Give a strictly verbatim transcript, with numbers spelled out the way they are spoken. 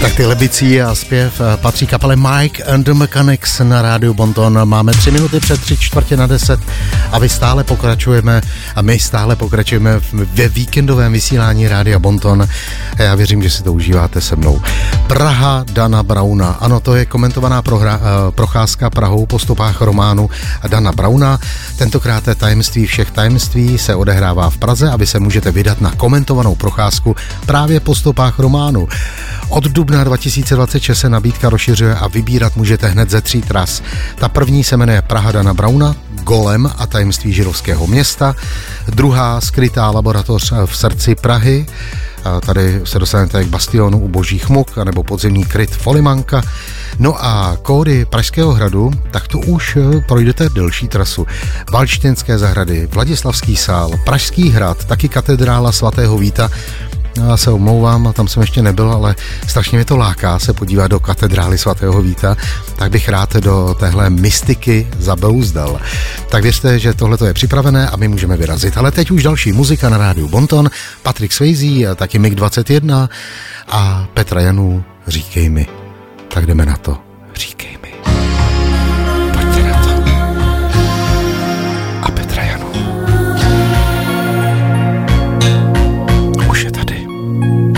Tak ty lebicí a zpěv patří kapele Mike and the Mechanics na rádiu Bonton. Máme tři minuty před tři čtvrtě na deset a vy stále pokračujeme a my stále pokračujeme ve víkendovém vysílání rádia Bonton. A já věřím, že si to užíváte se mnou. Praha Dana Browna. Ano, to je komentovaná prohra, procházka Prahou po stopách románu Dana Browna. Tentokrát tajemství všech tajemství se odehrává v Praze a vy se můžete vydat na komentovanou procházku právě po stopách románu. Od dubna dva tisíce dvacet šest se nabídka rozšiřuje a vybírat můžete hned ze tří tras. Ta první se jmenuje Praha Dana Browna, Golem a tajemství židovského města. Druhá skrytá laboratoř v srdci Prahy. Tady se dostanete k bastionu u Božích muk nebo podzemní kryt Folimanka. No a kódy Pražského hradu, tak to už projdete delší trasu. Valštínské zahrady, Vladislavský sál, Pražský hrad, taky katedrála svatého Víta. Já se omlouvám, tam jsem ještě nebyl, ale strašně mě to láká se podívat do katedrály svatého Víta, tak bych rád do téhle mystiky zabrouzdal. Tak věřte, že tohle je připravené a my můžeme vyrazit. Ale teď už další muzika na rádiu Bonton, Patrick Swayze, taky mig dvacet jedna a Petra Janů, Říkej mi. Tak jdeme na to.